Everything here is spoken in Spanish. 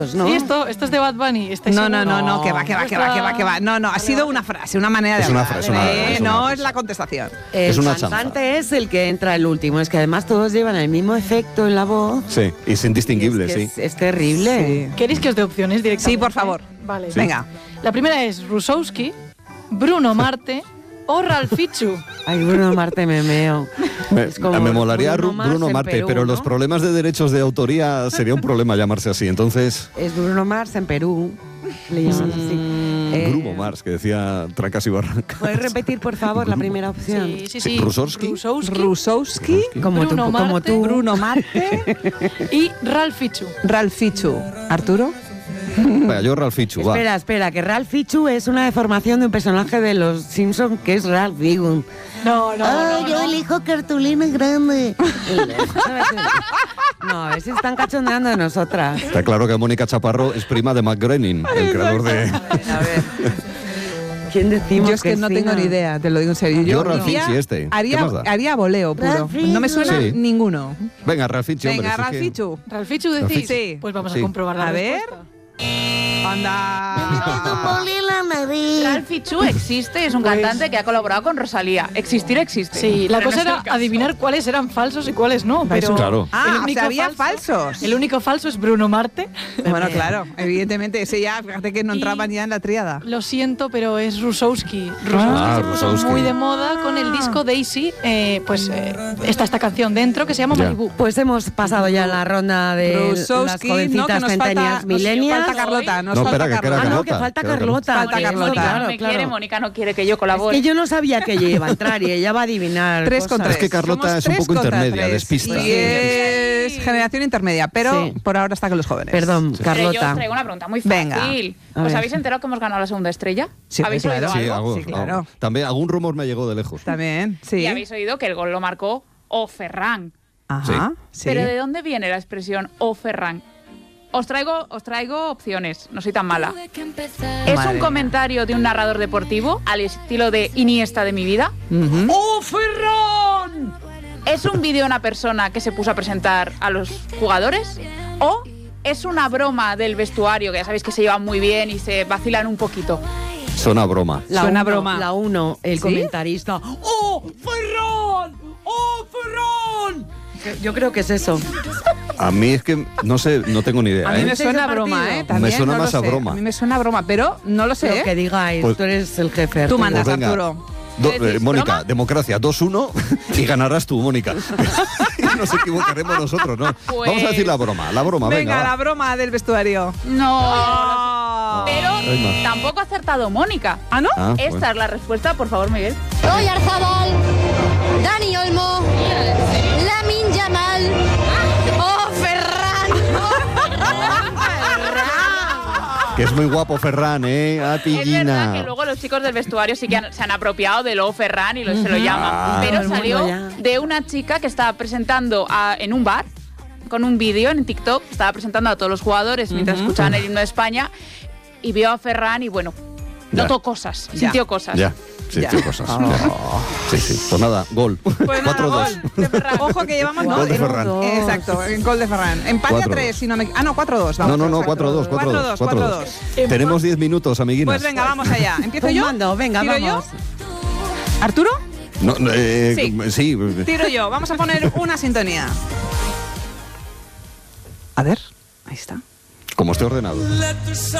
¿no? Sí, esto es de Bad Bunny. No, que va. No, ha sido una frase, una manera de hablar. No es la contestación. El una cantante es el que entra el último. Es que además todos llevan el mismo efecto en la voz. Sí, y es indistinguible, Es que sí. es terrible. Sí. ¿Queréis que os dé opciones directamente? Sí, por favor. Vale. Sí. Venga. La primera es Rusowski, Bruno Marte o Ralph Fichu. Ay, Bruno Marte me meo. Es como Me molaría Bruno Bruno Mars en Marte, Perú, pero ¿no? los problemas de derechos de autoría sería un problema llamarse así. Entonces, Es Bruno Mars en Perú. Le llaman así. Bruno Mars, que decía Trancas y Barrancas. ¿Puedes repetir, por favor, la primera opción? Sí. Rusowski. Rusowski, Como tú, Bruno como Marte. tú. Bruno Marte, Y Ralph Fichu. Ralph Fichu. ¿Arturo? Venga, yo Ralph Fichu, va. Espera, que Ralph Fichu es una deformación de un personaje de los Simpsons que es Ralph Wiggum. No. Yo elijo cartulina grande. No, a ver si están cachondeando de nosotras. Está claro que Mónica Chaparro es prima de Matt Groening, el creador de... A ver. ¿Quién decimos? Yo es que no tengo ni idea, te lo digo en serio. Yo Ralph diría- Fichu ¿Qué más da? haría voleo puro. No me suena Sí. ninguno. Venga, Ralph Fichu, hombre. Venga, si es Ralph que- Fichu. ¿Ralph Fichu decís? Sí. Pues vamos Sí. a comprobar la A ver. respuesta. Anda. Ralph Fichu existe, es un cantante que ha colaborado con Rosalía. Existir existe. Sí, la Pero cosa no es era el caso. adivinar cuáles eran falsos y cuáles no. Pero Claro. Ah, o sea, había falsos. El único falso es Bruno Marte. Bueno, claro, evidentemente, ese ya, fíjate que no entraban ya en la tríada. Lo siento, pero es Rusowski. Ah, se puso Rusowski. muy de moda con el disco Daisy. Está esta canción dentro que se llama Ya. Malibu. Pues hemos pasado ya la ronda de las Rusowski, no, que jovencitas nos centenias falta, millennials. falta Carlota, nos No, falta espera, que queda Carlota. Ah, no, que falta Carlota. Falta que Carlota. Mónica claro, no me claro. quiere, Mónica no quiere que yo colabore. Es que yo no sabía que ella iba a entrar y ella va a adivinar. Tres cosas. contra Es que tres. Carlota Somos es un tres poco contra intermedia, tres. despista. Y es generación intermedia, pero Sí. por ahora está con los jóvenes. Perdón, Pero yo os Carlota. traigo una pregunta muy Venga. fácil. A ¿Os ver. habéis enterado que hemos ganado la segunda estrella? Sí, ¿Habéis claro. oído Sí, algo? algo, Sí, claro. algo. También algún rumor me llegó de lejos. También, sí. Y habéis oído que el gol lo marcó O Ferran. Ajá, sí. Pero ¿de dónde viene la expresión O Ferran? Os traigo opciones, no soy tan mala. ¿Es Madre un mía. comentario de un narrador deportivo al estilo de Iniesta de mi vida? Ujú. ¡Oh, Ferran! ¿Es un vídeo de una persona que se puso a presentar a los jugadores? ¿O es una broma del vestuario, que ya sabéis que se llevan muy bien y se vacilan un poquito? Suena broma. Suena broma. La 1, el ¿Sí? comentarista. ¡Oh, Ferran! ¡Oh, Ferran! Yo creo que es eso. A mí es que, no sé, no tengo ni idea. A mí me ¿Este suena es el broma, partido? También, Me suena no lo más a sé. broma. A mí me suena broma, pero no lo sé. Lo que digáis, Pues- tú eres el jefe. Tú Arturo. mandas, Pues venga. Arturo. ¿Qué decís, Mónica, broma? democracia 2-1 y ganarás tú, Mónica. Y nos equivocaremos nosotros, ¿no? Pues- Vamos a decir la broma, venga. Venga, va. la broma del vestuario. No. Pero Hay más. tampoco ha acertado Mónica. ¿Ah, no? Ah, Esta bueno. es la respuesta, por favor, Miguel. Roy Arzabal, Dani Olmo, Lamin Yamal, ¡Oh, Ferran! Que es muy guapo Ferran, ¿eh? A ti, Es verdad Gina. que luego los chicos del vestuario sí que se han apropiado de lo Ferran y se lo llaman. Ah. Pero Todo el salió mundo ya. de una chica que estaba presentando en un bar con un vídeo en TikTok. Estaba presentando a todos los jugadores mientras escuchaban el himno de España y vio a Ferran y bueno, Ya. notó cosas, sintió cosas. Ya, sí, Ya. tío, cosas. Sí, sí. Pues nada, gol. Pues nada, 4-2. gol de Ferran. Ojo que llevamos Gol de Ferran. Exacto, en gol de Ferran. Empate a 4-2. 3, si no me... Ah, no, 4-2. No, Vamos. no, no, 4-2, 4-2. 4-2. Tenemos 10 minutos, amiguinas. Pues venga, vamos allá. ¿Empiezo yo? Mando, venga, ¿Tiro vamos. yo? ¿Arturo? No, Sí. sí. Tiro yo. Vamos a poner una sintonía. A ver, ahí está. Como esté ordenado.